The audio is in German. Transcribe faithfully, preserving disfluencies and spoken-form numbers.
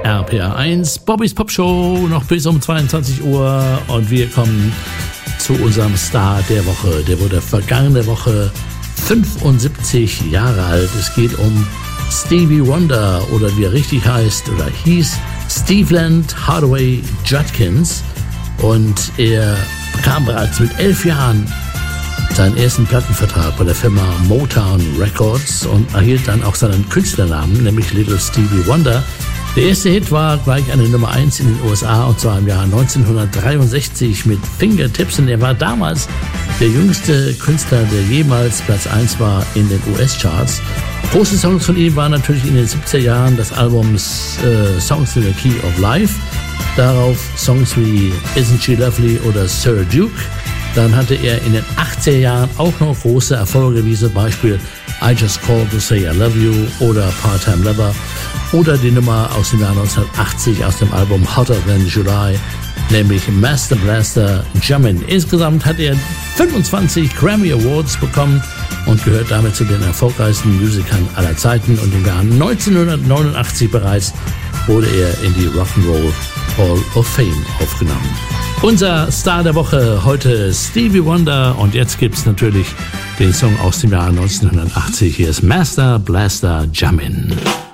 R P R eins, Bobbys Pop Show, noch bis um zweiundzwanzig Uhr und wir kommen zu unserem Star der Woche. Der wurde vergangene Woche fünfundsiebzig Jahre alt. Es geht um Stevie Wonder oder wie er richtig heißt oder hieß Steveland Hardaway Judkins und er bekam bereits mit elf Jahren seinen ersten Plattenvertrag bei der Firma Motown Records und erhielt dann auch seinen Künstlernamen, nämlich Little Stevie Wonder. Der erste Hit war gleich eine Nummer eins in den U S A und zwar im Jahr neunzehnhundertdreiundsechzig mit Fingertips und er war damals der jüngste Künstler, der jemals Platz eins war in den U S-Charts. Große Songs von ihm waren natürlich in den siebziger Jahren das Album äh, Songs in the Key of Life, darauf Songs wie Isn't She Lovely oder Sir Duke. Dann hatte er in den achtziger Jahren auch noch große Erfolge, wie zum Beispiel I Just Called to Say I Love You oder Part-Time Lover oder die Nummer aus dem Jahr neunzehnhundertachtzig aus dem Album Hotter Than July, nämlich Master Blaster Jammin'. Insgesamt hat er fünfundzwanzig Grammy Awards bekommen und gehört damit zu den erfolgreichsten Musikern aller Zeiten und im Jahr neunzehnhundertneunundachtzig bereits wurde er in die Rock'n'Roll Hall of Fame aufgenommen. Unser Star der Woche heute Stevie Wonder und jetzt gibt's natürlich den Song aus dem Jahr neunzehnhundertachtzig. Hier ist Master Blaster Jammin'.